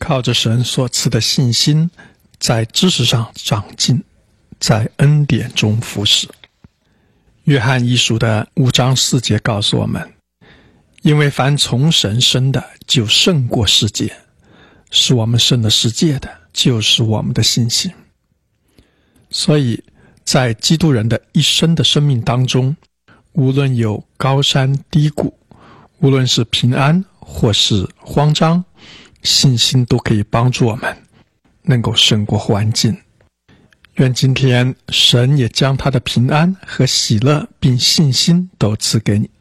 靠着神所赐的信心，在知识上长进，在恩典中服侍。约翰一书的5章4节告诉我们，因为凡从神生的就胜过世界，使我们胜了世界的就是我们的信心。所以在基督人的一生的生命当中，无论有高山低谷，无论是平安或是慌张，信心都可以帮助我们能够胜过环境。愿今天神也将他的平安和喜乐并信心都赐给你。